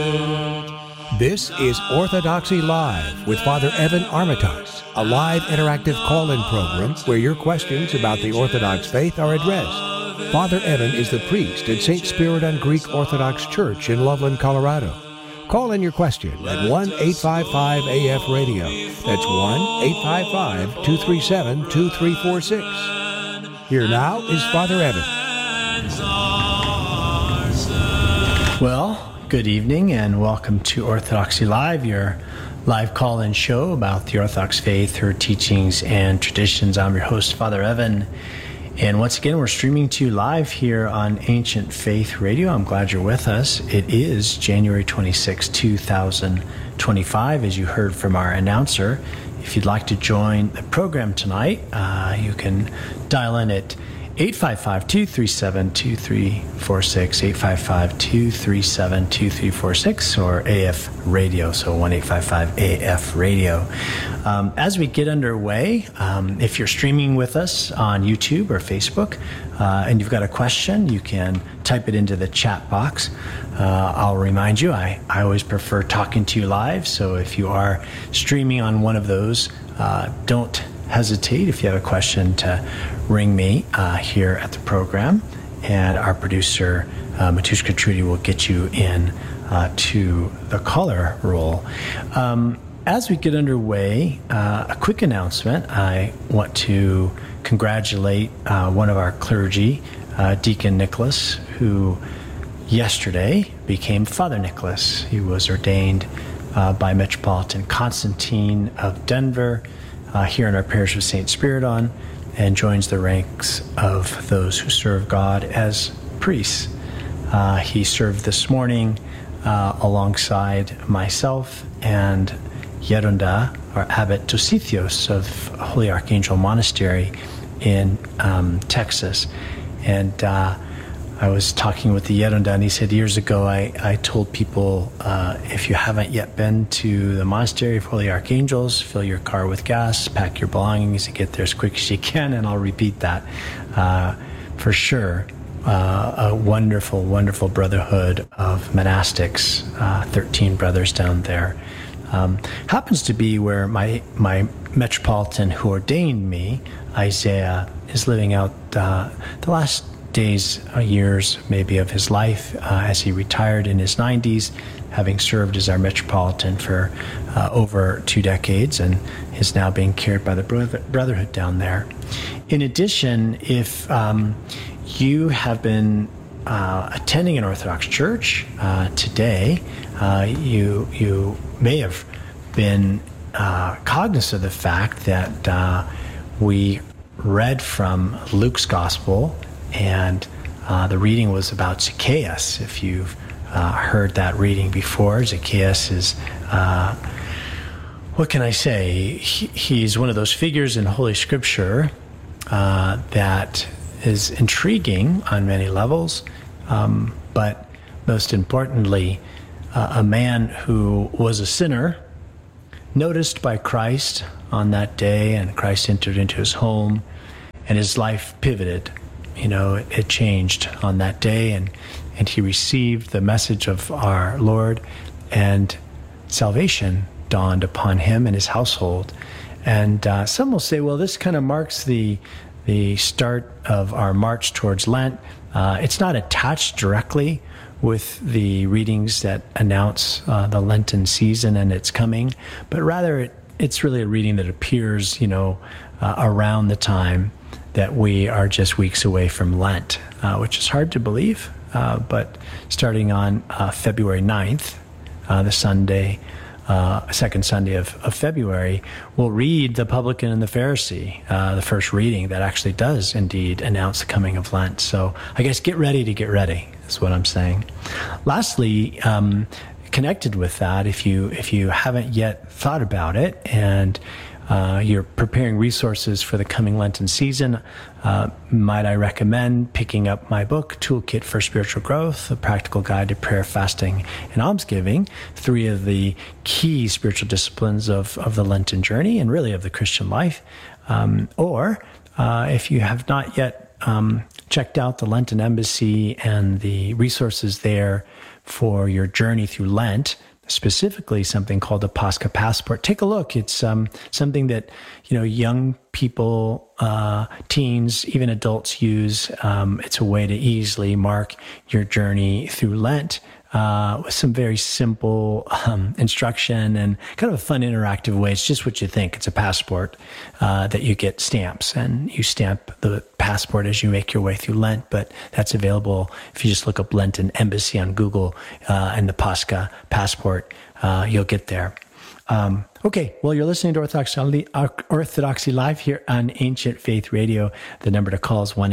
This is Orthodoxy Live with Father Evan Armitage, a live interactive call-in program where your questions about the Orthodox faith are addressed. Father Evan is the priest at St. Spiridon Greek Orthodox Church in Loveland, Colorado. Call in your question at 1-855-AF-RADIO. That's 1-855-237-2346. Here now is Father Evan. Well, good evening and welcome to Orthodoxy Live, your live call-in show about the Orthodox faith, her teachings and traditions. I'm your host, Father Evan. And once again, we're streaming to you live here on Ancient Faith Radio. I'm glad you're with us. It is January 26, 2025, as you heard from our announcer. If you'd like to join the program tonight, you can dial in at 855-237-2346, 855-237-2346, or AF Radio, so 1-855-AF Radio. As we get underway, if you're streaming with us on YouTube or Facebook, and you've got a question, you can type it into the chat box. I'll remind you, I always prefer talking to you live, so if you are streaming on one of those, don't hesitate if you have a question to ring me here at the program, and our producer Matushka Trudy will get you in to the caller role. As we get underway, a quick announcement. I want to congratulate one of our clergy, Deacon Nicholas, who yesterday became Father Nicholas. He was ordained by Metropolitan Constantine of Denver here in our parish of St. Spiridon, and joins the ranks of those who serve God as priests. He served this morning alongside myself and Yerunda, or Abbot Dosithios of Holy Archangel Monastery in Texas. And I was talking with the Yerunda, and he said years ago I told people, if you haven't yet been to the Monastery of Holy Archangels, fill your car with gas, pack your belongings, and get there as quick as you can. And I'll repeat that for sure. A wonderful, wonderful brotherhood of monastics, 13 brothers down there. Happens to be where my metropolitan who ordained me, Isaiah, is living out the last days, years maybe of his life as he retired in his 90s, having served as our metropolitan for over 2 decades, and is now being cared by the brotherhood down there. In addition, if you have been attending an Orthodox church today, you may have been cognizant of the fact that we read from Luke's Gospel, and the reading was about Zacchaeus. If you've heard that reading before, Zacchaeus is, what can I say? He's one of those figures in Holy Scripture that is intriguing on many levels, but most importantly, a man who was a sinner, noticed by Christ on that day, and Christ entered into his home, and his life pivoted. You know, it changed on that day, and he received the message of our Lord, and salvation dawned upon him and his household. And some will say, well, this kind of marks the start of our march towards Lent. It's not attached directly with the readings that announce the Lenten season and its coming, but rather it's really a reading that appears, around the time that we are just weeks away from Lent, which is hard to believe, but starting on February 9th, the Sunday, second Sunday of February, we'll read the Publican and the Pharisee, the first reading that actually does indeed announce the coming of Lent. So I guess get ready to get ready is what I'm saying. Lastly, connected with that, if you haven't yet thought about it, and you're preparing resources for the coming Lenten season, might I recommend picking up my book, Toolkit for Spiritual Growth, A Practical Guide to Prayer, Fasting, and Almsgiving, 3 of the key spiritual disciplines of the Lenten journey and really of the Christian life. Or if you have not yet checked out the Lenten Embassy and the resources there for your journey through Lent, specifically something called the Pascha Passport. Take a look. It's something that, young people, teens, even adults use. It's a way to easily mark your journey through Lent with some very simple instruction and kind of a fun, interactive way. It's just what you think. It's a passport that you get stamps, and you stamp the passport as you make your way through Lent. But that's available if you just look up Lenten Embassy on Google and the Pascha Passport. You'll get there. Okay, well, you're listening to Orthodoxy Live here on Ancient Faith Radio. The number to call is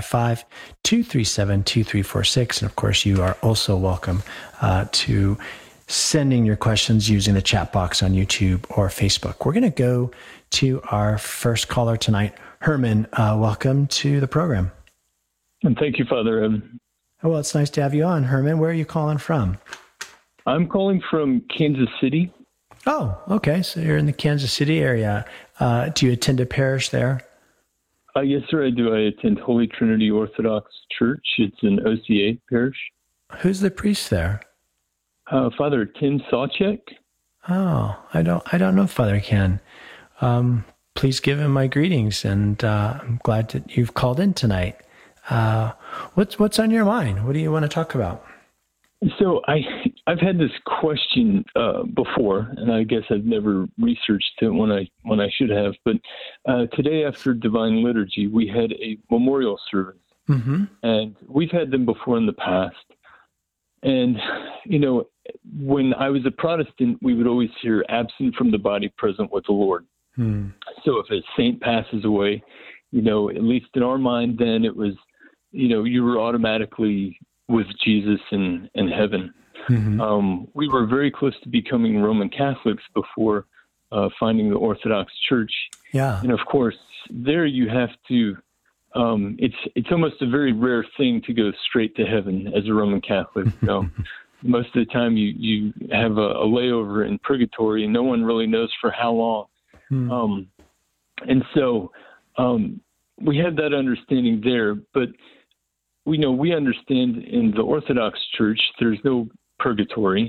1-855-237-2346. And of course, you are also welcome to sending your questions using the chat box on YouTube or Facebook. We're going to go to our first caller tonight. Herman, welcome to the program. And thank you, Father Evan. Oh, well, it's nice to have you on, Herman. Where are you calling from? I'm calling from Kansas City. Oh, okay. So you're in the Kansas City area. Do you attend a parish there? Yes, sir, I do. I attend Holy Trinity Orthodox Church. It's an OCA parish. Who's the priest there? Father Tim Sawchek. Oh, I don't know Father Ken. Please give him my greetings, and I'm glad that you've called in tonight. What's on your mind? What do you want to talk about? So I've had this question before, and I guess I've never researched it when I should have. But today, after Divine Liturgy, we had a memorial service, and we've had them before in the past. And when I was a Protestant, we would always hear "absent from the body, present with the Lord." So if a saint passes away, at least in our mind, then it was, you were automatically with Jesus in heaven. We were very close to becoming Roman Catholics before finding the Orthodox Church. Yeah. And of course, there you have to, it's almost a very rare thing to go straight to heaven as a Roman Catholic. Most of the time you have a layover in purgatory, and no one really knows for how long. And so we have that understanding there, but we understand in the Orthodox Church there's no purgatory.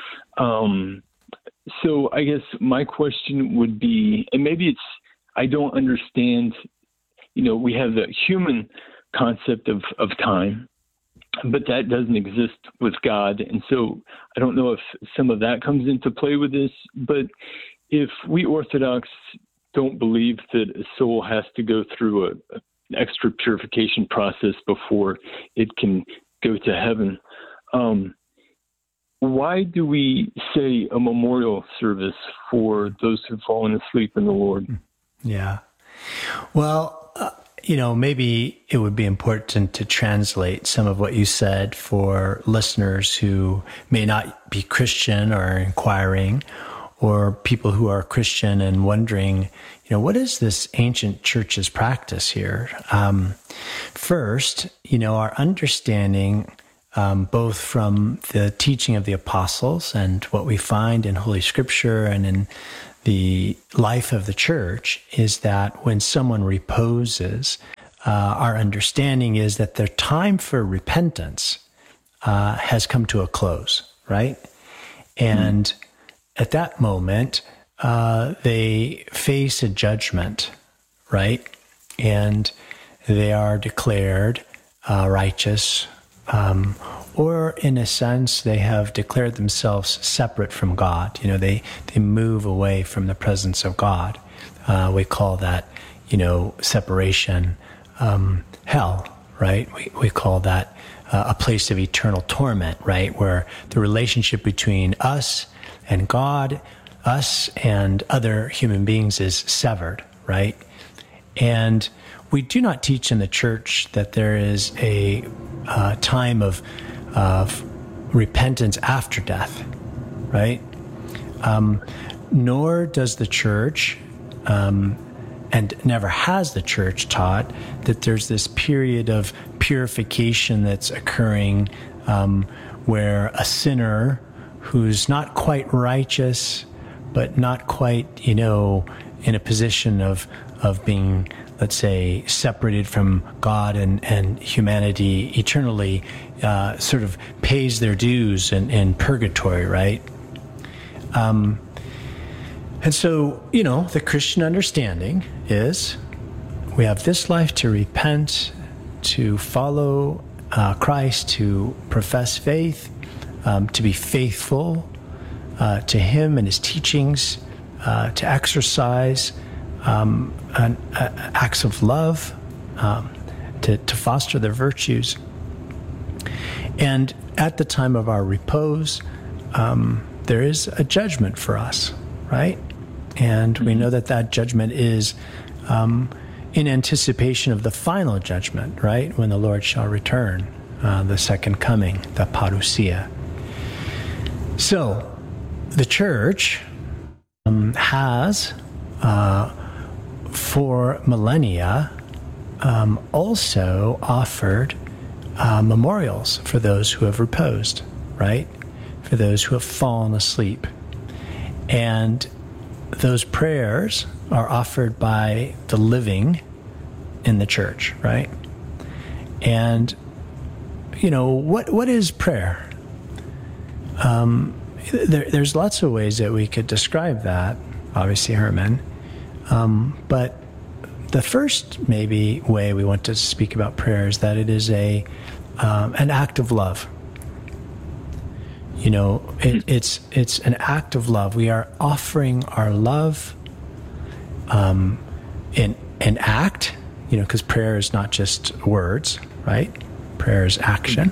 So I guess my question would be, and maybe it's I don't understand, we have the human concept of time, but that doesn't exist with God. And so I don't know if some of that comes into play with this, but if we Orthodox don't believe that a soul has to go through an extra purification process before it can go to heaven, why do we say a memorial service for those who've fallen asleep in the Lord? Yeah. Well, maybe it would be important to translate some of what you said for listeners who may not be Christian or inquiring, or people who are Christian and wondering, what is this ancient church's practice here? First, our understanding, both from the teaching of the apostles and what we find in Holy Scripture and in the life of the church, is that when someone reposes, our understanding is that their time for repentance has come to a close, right? And at that moment, they face a judgment, right? And they are declared righteous, or in a sense, they have declared themselves separate from God. They move away from the presence of God. We call that, separation, hell, right? We call that a place of eternal torment, right? Where the relationship between us and God, us and other human beings is severed, right? And we do not teach in the church that there is a time of repentance after death, right? Nor does the church, and never has the church taught, that there's this period of purification that's occurring where a sinner who's not quite righteous, but not quite, in a position of of being, let's say, separated from God and humanity eternally, sort of pays their dues in purgatory, right? And so, the Christian understanding is we have this life to repent, to follow Christ, to profess faith, to be faithful to Him and His teachings, to exercise acts of love, to foster their virtues. And at the time of our repose, there is a judgment for us, right? And we know that judgment is in anticipation of the final judgment, right? When the Lord shall return, the second coming, the parousia. So, the church has, for millennia, also offered memorials for those who have reposed, right? For those who have fallen asleep. And those prayers are offered by the living in the church, right? And, what is prayer? There's lots of ways that we could describe that, obviously, Herman. But the first maybe way we want to speak about prayer is that it is an act of love. It's an act of love. We are offering our love in act, because prayer is not just words, right? Prayer is action.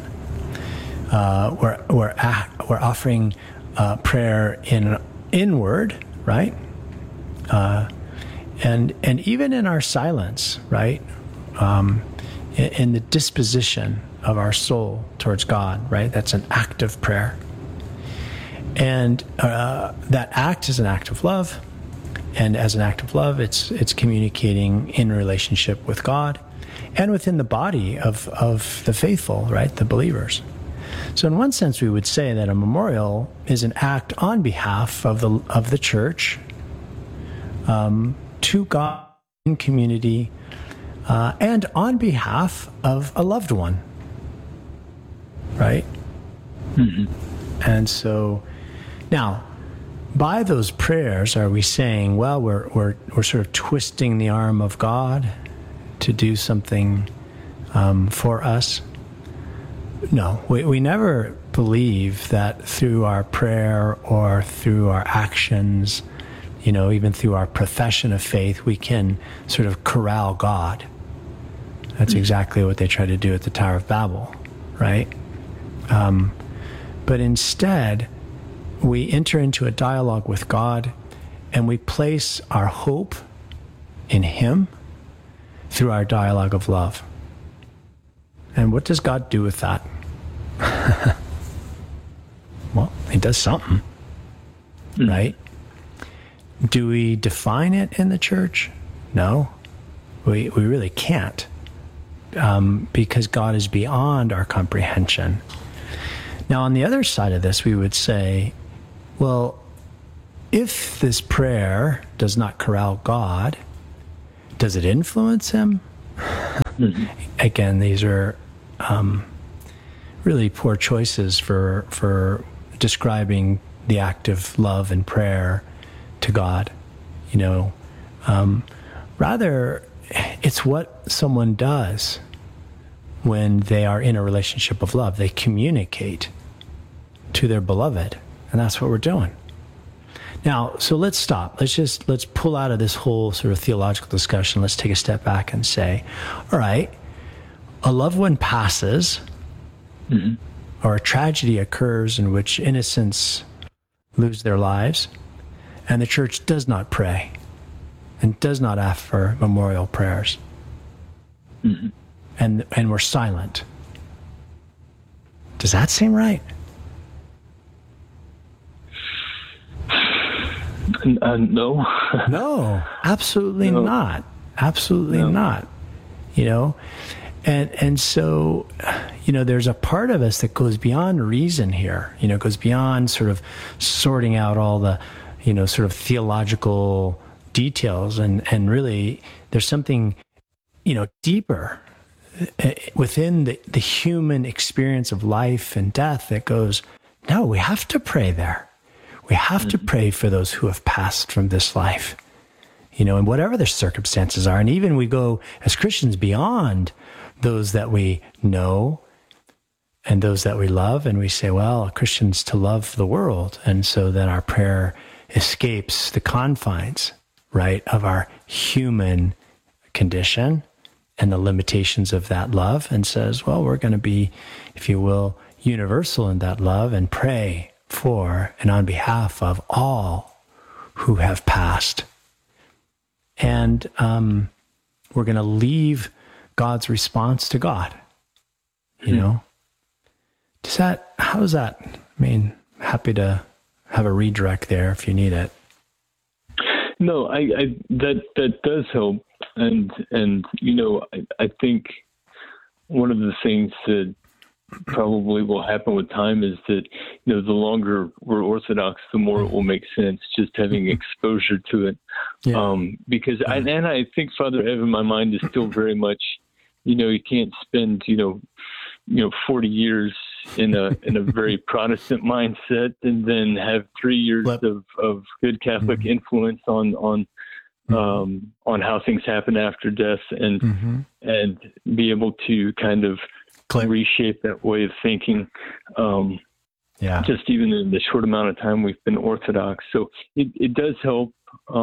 We're offering prayer inward, right? And even in our silence, right? In the disposition of our soul towards God, right? That's an act of prayer. And that act is an act of love. And as an act of love, it's communicating in relationship with God and within the body of the faithful, right? The believers. So in one sense, we would say that a memorial is an act on behalf of the church to God in community and on behalf of a loved one, right? Mm-hmm. And so now, by those prayers, are we saying, well, we're sort of twisting the arm of God to do something for us? No, we never believe that through our prayer or through our actions, even through our profession of faith, we can sort of corral God. That's exactly what they tried to do at the Tower of Babel, right? But instead, we enter into a dialogue with God and we place our hope in Him through our dialogue of love. And what does God do with that? Well, He does something, right? Do we define it in the church? No, we really can't, because God is beyond our comprehension. Now, on the other side of this, we would say, well, if this prayer does not corral God, does it influence Him? Mm-hmm. Again, these are really poor choices for describing the act of love and prayer to God. Rather, it's what someone does when they are in a relationship of love. They communicate to their beloved, and that's what we're doing. Now, so let's stop. Let's pull out of this whole sort of theological discussion. Let's take a step back and say, all right, a loved one passes, mm-hmm. or a tragedy occurs in which innocents lose their lives, and the church does not pray and does not offer memorial prayers. Mm-hmm. And we're silent. Does that seem right? No. No, absolutely not. Absolutely not. And so, there's a part of us that goes beyond reason here, goes beyond sort of sorting out all the, sort of theological details, and really there's something, deeper within the human experience of life and death that goes, no, we have to pray there. We have to pray for those who have passed from this life, and whatever their circumstances are. And even we go as Christians beyond those that we know and those that we love, and we say, well, Christians to love the world. And so then our prayer escapes the confines, right, of our human condition and the limitations of that love, and says, well, we're going to be, if you will, universal in that love and pray for and on behalf of all who have passed. And we're going to leave God's response to God, How's that? I mean, happy to have a redirect there if you need it. No, that does help. And I think one of the things that probably will happen with time is that, the longer we're Orthodox, the more it will make sense, just having exposure to it. Yeah. Because I think, Father Evan, my mind is still very much, you can't spend, 40 years in a very Protestant mindset and then have 3 years of good Catholic influence on how things happen after death, and be able to kind of reshape that way of thinking. Just even in the short amount of time we've been Orthodox. So it does help.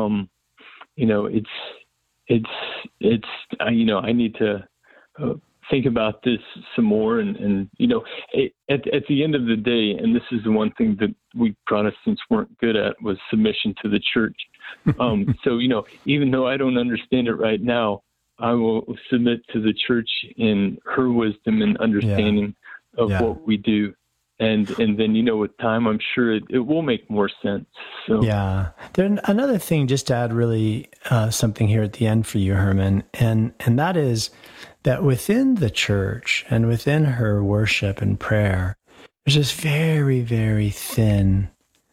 I need to think about this some more, and at the end of the day, and this is the one thing that we Protestants weren't good at, was submission to the church. So even though I don't understand it right now, I will submit to the church in her wisdom and understanding of what we do. And then, with time, I'm sure it will make more sense. So. Yeah. Then another thing, just to add really something here at the end for you, Herman, and that is that within the church and within her worship and prayer, there's this very, very thin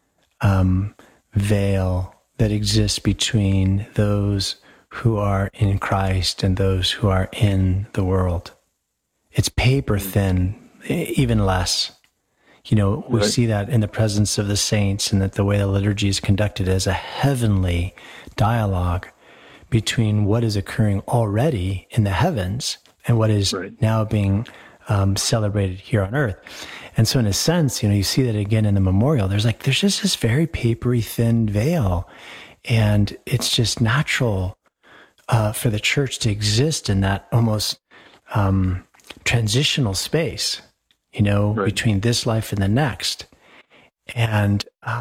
veil that exists between those who are in Christ and those who are in the world. It's paper thin, even less. We see that in the presence of the saints, and that the way the liturgy is conducted as a heavenly dialogue between what is occurring already in the heavens and what is now being celebrated here on earth. And so in a sense, you see that again in the memorial. There's just this very papery thin veil, and it's just natural for the church to exist in that almost transitional space, between this life and the next. And,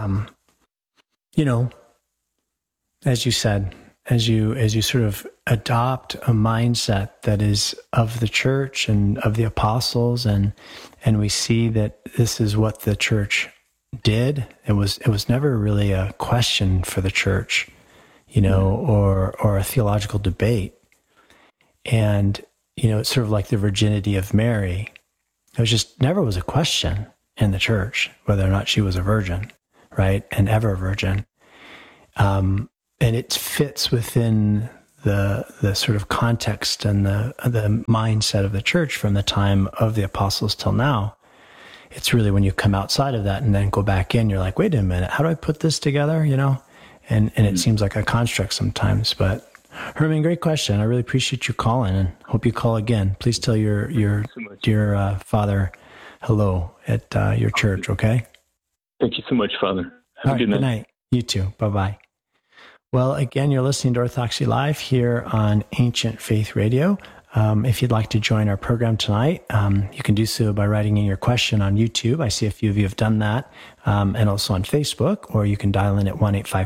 as you said, as you sort of adopt a mindset that is of the church and of the apostles, and we see that this is what the church did. It was never really a question for the church, or a theological debate. And, it's sort of like the virginity of Mary. It was just never was a question in the church whether or not she was a virgin, right? And ever a virgin. And it fits within the sort of context and the mindset of the church from the time of the apostles till now. It's really when you come outside of that and then go back in, you're like, wait a minute, how do I put this together? And it seems like a construct sometimes. But Herman, great question. I really appreciate you calling, and hope you call again. Please tell your dear father hello at your church, okay? Thank you so much, Father. Have a good night. Good night. You too. Bye-bye. Well, again, you're listening to Orthodoxy Live here on Ancient Faith Radio. If you'd like to join our program tonight, you can do so by writing in your question on YouTube. I see a few of you have done that, and also on Facebook, or you can dial in at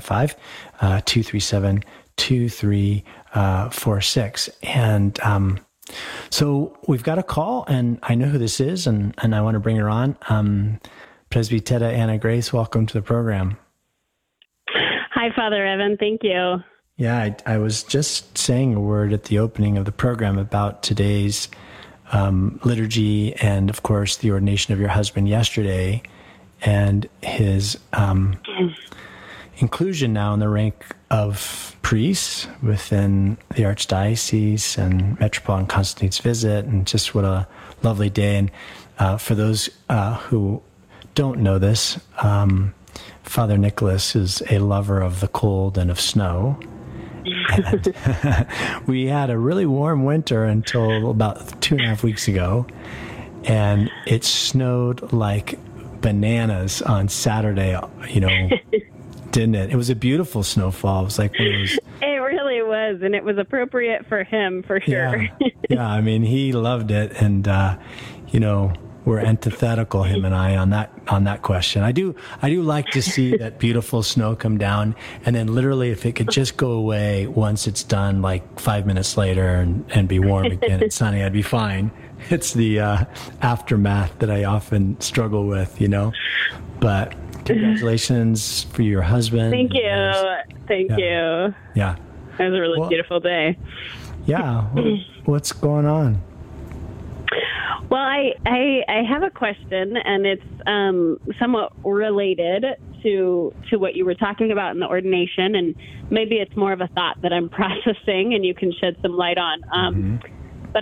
1-855-237-2346. And so we've got a call, and I know who this is, and I want to bring her on. Presbytera Anna Grace, welcome to the program. Hi, Father Evan. Thank you. Yeah, I was just saying a word at the opening of the program about today's liturgy and, of course, the ordination of your husband yesterday, and his, inclusion now in the rank of priests within the Archdiocese and Metropolitan Constantine's visit, and just what a lovely day. And for those who don't know this, Father Nicholas is a lover of the cold and of snow. And we had a really warm winter until about 2.5 weeks ago, and it snowed like bananas on Saturday, didn't it? It was a beautiful snowfall. It was like one of those... It really was, and it was appropriate for him, for sure. Yeah, I mean, he loved it, and, we're antithetical, him and I, on that question. I do like to see that beautiful snow come down, and then literally, if it could just go away once it's done, like 5 minutes later, and be warm again and sunny, I'd be fine. It's the aftermath that I often struggle with, But congratulations for your husband. Thank you. Thank you. Yeah. It was a really beautiful day. Yeah. What's going on? Well, I have a question, and it's somewhat related to what you were talking about in the ordination, and maybe it's more of a thought that I'm processing, and you can shed some light on. But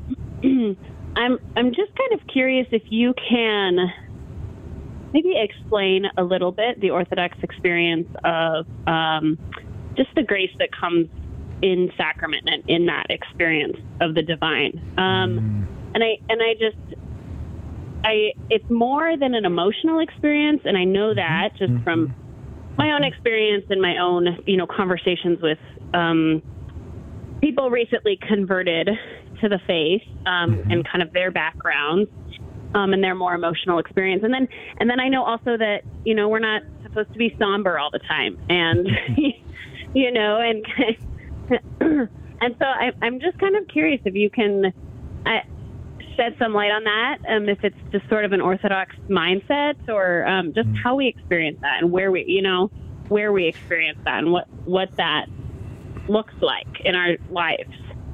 I'm just kind of curious if you can maybe explain a little bit the Orthodox experience of just the grace that comes in sacrament and in that experience of the divine. It's more than an emotional experience, and I know that just from my own experience and my own, conversations with people recently converted to the faith, and kind of their backgrounds, and their more emotional experience. And then I know also that, we're not supposed to be somber all the time, and, and so I'm just kind of curious if you can shed some light on that, if it's just sort of an Orthodox mindset, or just how we experience that, and where we experience that, and what that looks like in our lives.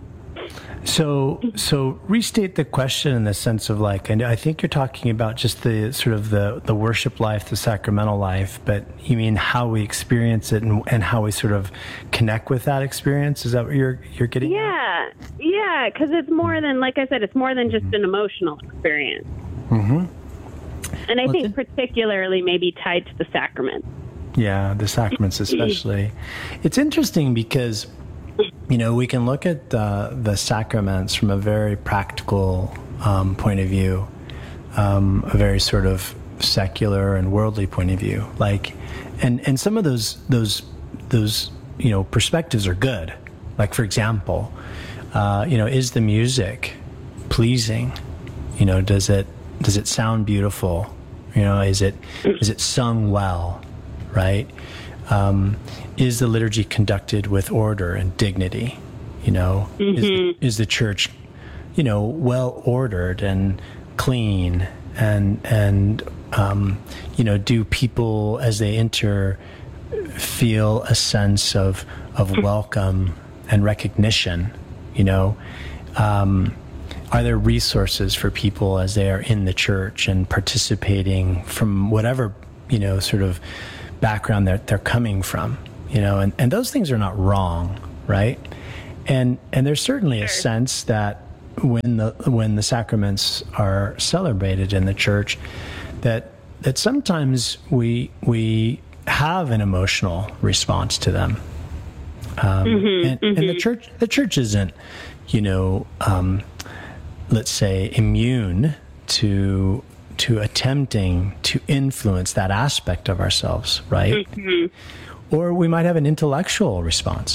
So restate the question in the sense of and I think you're talking about just the sort of the worship life, the sacramental life, but you mean how we experience it and how we sort of connect with that experience? Is that what you're getting at? Yeah, because it's more than, like I said, it's more than just an emotional experience. And I think particularly maybe tied to the sacrament. Yeah, the sacraments especially. It's interesting because we can look at the sacraments from a very practical point of view, a very sort of secular and worldly point of view. And some of those perspectives are good. Like, for example, is the music pleasing? Does it sound beautiful? Is it sung well? Right? Is the liturgy conducted with order and dignity? Is the church, well ordered and clean, and do people as they enter feel a sense of welcome and recognition? Are there resources for people as they are in the church and participating from whatever sort of background they're coming from? And those things are not wrong, right? And there's certainly a sense that when the sacraments are celebrated in the church, that sometimes we have an emotional response to them. And the church isn't, let's say, immune to attempting to influence that aspect of ourselves, right? Or we might have an intellectual response.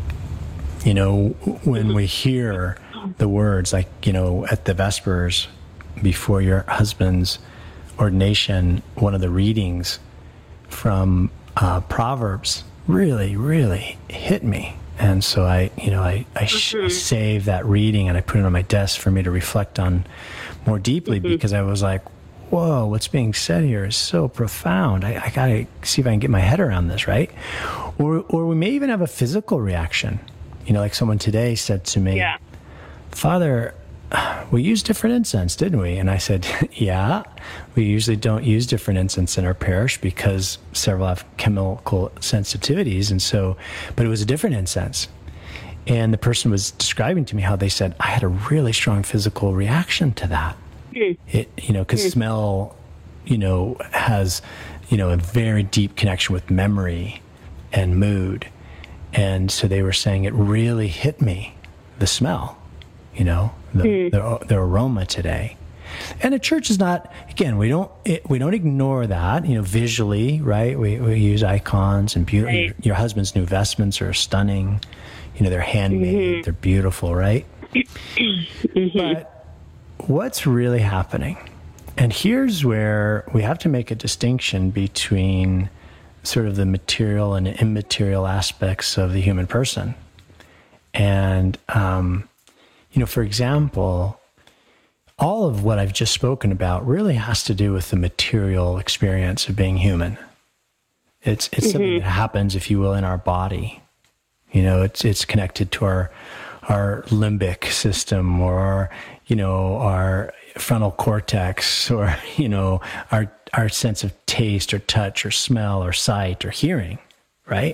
When we hear the words, at the Vespers before your husband's ordination, one of the readings from Proverbs really, really hit me. And so I saved that reading and I put it on my desk for me to reflect on more deeply, because I was like, whoa, what's being said here is so profound. I got to see if I can get my head around this, right? Or we may even have a physical reaction. Like someone today said to me, Father, we used different incense, didn't we? And I said, yeah, we usually don't use different incense in our parish because several have chemical sensitivities. And so, but it was a different incense. And the person was describing to me how they said, I had a really strong physical reaction to that. It, because smell, has, a very deep connection with memory and mood. And so they were saying it really hit me, the smell, the aroma today. And the church is not, again, we don't ignore that, visually, right? We use icons and beauty. Your husband's new vestments are stunning. They're handmade, they're beautiful, right? But what's really happening? And here's where we have to make a distinction between sort of the material and immaterial aspects of the human person. And, for example, all of what I've just spoken about really has to do with the material experience of being human. It's something that happens, if you will, in our body. It's connected to our limbic system, or our frontal cortex, or our sense of taste or touch or smell or sight or hearing, right?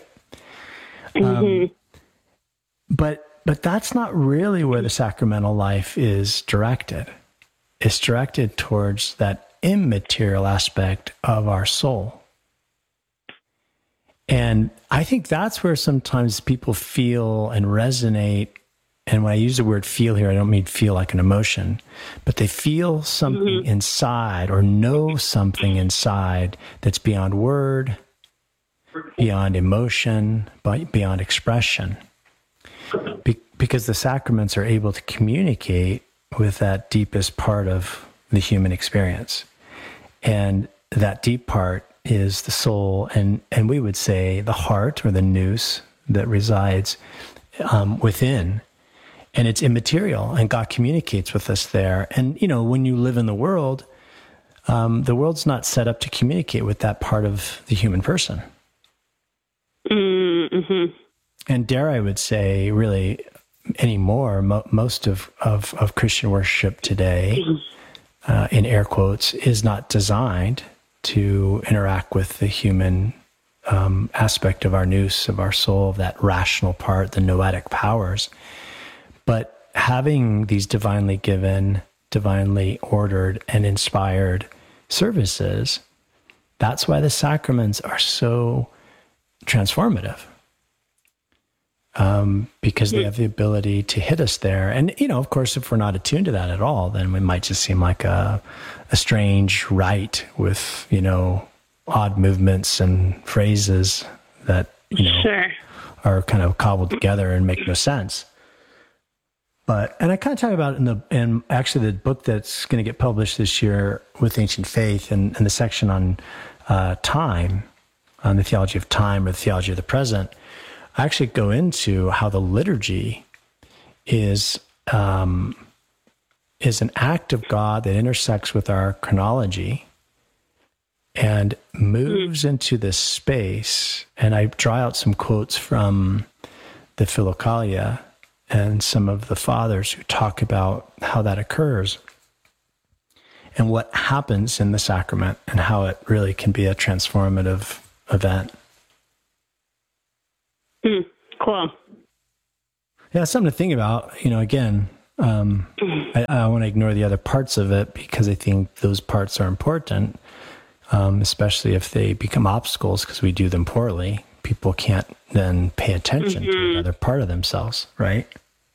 But that's not really where the sacramental life is directed. It's directed towards that immaterial aspect of our soul. And I think that's where sometimes people feel and resonate. And when I use the word feel here, I don't mean feel like an emotion, but they feel something inside, or know something inside that's beyond word, beyond emotion, beyond expression. Because the sacraments are able to communicate with that deepest part of the human experience. And that deep part is the soul, and we would say the heart, or the nous that resides within. And it's immaterial, and God communicates with us there. And, when you live in the world's not set up to communicate with that part of the human person. Mm-hmm. And dare I would say, really, anymore, most of Christian worship today, in air quotes, is not designed to interact with the human aspect of our nous, of our soul, of that rational part, the noetic powers. But having these divinely given, divinely ordered, and inspired services, that's why the sacraments are so transformative. Because they have the ability to hit us there. And, of course, if we're not attuned to that at all, then we might just seem like a strange rite with, odd movements and phrases that, are kind of cobbled together and make no sense. And I kind of talk about it in actually the book that's going to get published this year with Ancient Faith, and the section on time, on the theology of time, or the theology of the present. I actually go into how the liturgy is an act of God that intersects with our chronology and moves into this space. And I draw out some quotes from the Philokalia and some of the fathers who talk about how that occurs and what happens in the sacrament, and how it really can be a transformative event. Cool. Yeah, it's something to think about. Again, I want to ignore the other parts of it, because I think those parts are important, especially if they become obstacles because we do them poorly. People can't then pay attention to another part of themselves, right?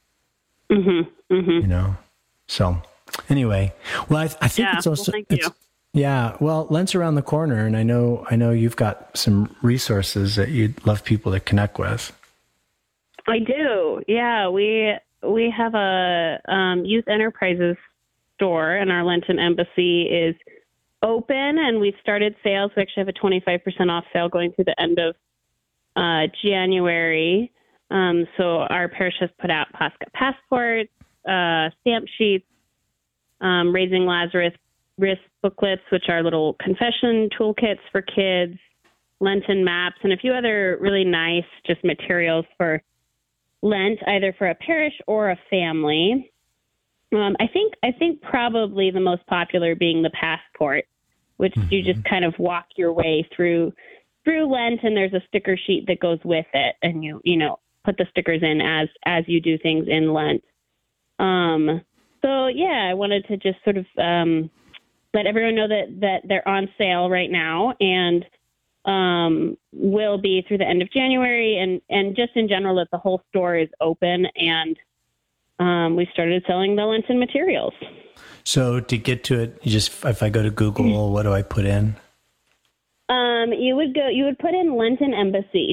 So anyway, well, I think it's also, well, Lent's around the corner, and I know you've got some resources that you'd love people to connect with. I do. Yeah, we have a youth enterprises store, and our Lenten Embassy is open, and we've started sales. We actually have a 25% off sale going through the end of January. So our parish has put out Pascha passports, stamp sheets, Raising Lazarus wrist booklets, which are little confession toolkits for kids, Lenten maps, and a few other really nice just materials for Lent, either for a parish or a family. I think probably the most popular being the Passport, which you just kind of walk your way through Lent, and there's a sticker sheet that goes with it, and you put the stickers in as you do things in Lent. So yeah, I wanted to just sort of let everyone know that they're on sale right now, and will be through the end of January, and just in general that the whole store is open, and we started selling the Lenten materials. So to get to it, if I go to Google, what do I put in? You would put in Lenten Embassy.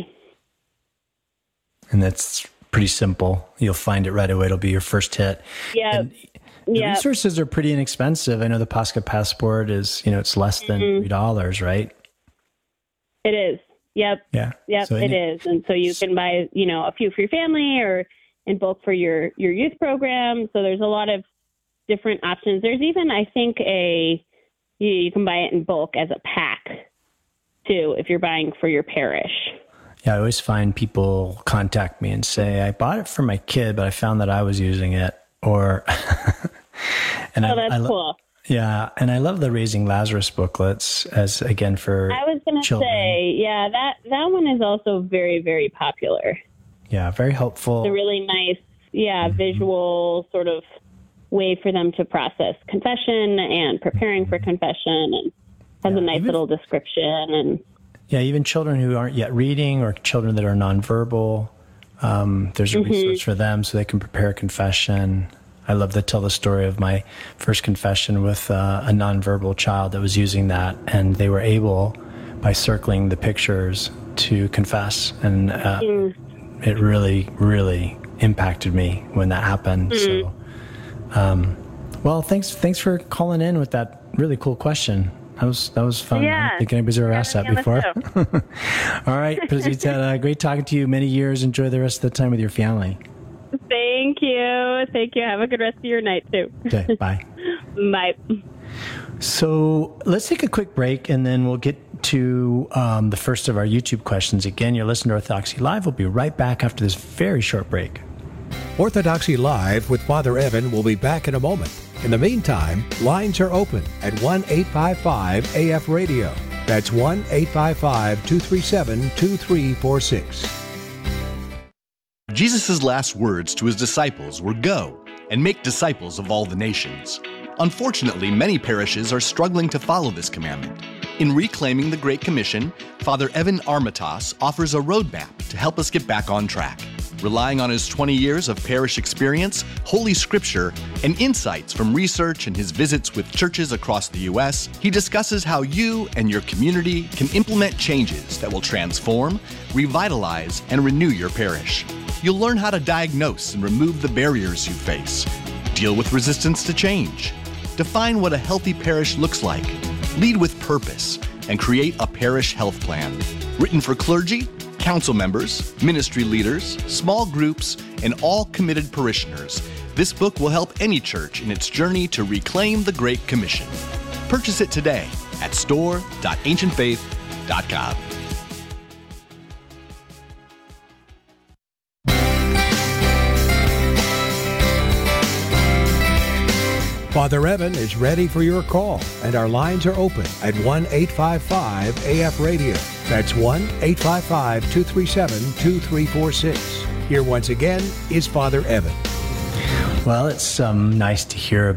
And that's pretty simple. You'll find it right away. It'll be your first hit. Yeah. The resources are pretty inexpensive. I know the Pascha Passport is, it's less than $3, right? It is. Yep. Yeah. Yep, it is. And so you can buy, a few for your family or in bulk for your youth program. So there's a lot of different options. There's even, I think, you can buy it in bulk as a pack too, if you're buying for your parish. Yeah, I always find people contact me and say, I bought it for my kid, but I found that I was using it. Or, and that's cool. Yeah, and I love the Raising Lazarus booklets as, again, for I was going to say, yeah, that one is also very, very popular. Yeah, very helpful. It's a really nice, visual sort of way for them to process confession and preparing for confession, and has a nice little description. And yeah, even children who aren't yet reading or children that are nonverbal, there's a resource for them so they can prepare confession. I love to tell the story of my first confession with a nonverbal child that was using that, and they were able, by circling the pictures, to confess. And it really, really impacted me when that happened. So, well, thanks for calling in with that really cool question. That was fun. Yeah. I don't think anybody's ever asked that before. All right, Prazita, great talking to you. Many years. Enjoy the rest of the time with your family. Thank you. Have a good rest of your night, too. Okay, bye. Bye. So let's take a quick break, and then we'll get to the first of our YouTube questions. Again, you're listening to Orthodoxy Live. We'll be right back after this very short break. Orthodoxy Live with Father Evan will be back in a moment. In the meantime, lines are open at 1-855-AF-RADIO. That's 1-855-237-2346. Jesus' last words to his disciples were, "Go and make disciples of all the nations." Unfortunately, many parishes are struggling to follow this commandment. In Reclaiming the Great Commission, Father Evan Armitage offers a roadmap to help us get back on track. Relying on his 20 years of parish experience, Holy Scripture, and insights from research and his visits with churches across the U.S., he discusses how you and your community can implement changes that will transform, revitalize, and renew your parish. You'll learn how to diagnose and remove the barriers you face, deal with resistance to change, define what a healthy parish looks like, lead with purpose, and create a parish health plan. Written for clergy, council members, ministry leaders, small groups, and all committed parishioners, this book will help any church in its journey to reclaim the Great Commission. Purchase it today at store.ancientfaith.com. Father Evan is ready for your call, and our lines are open at 1-855-AF-RADIO. That's 1-855-237-2346. Here once again is Father Evan. Well, it's nice to hear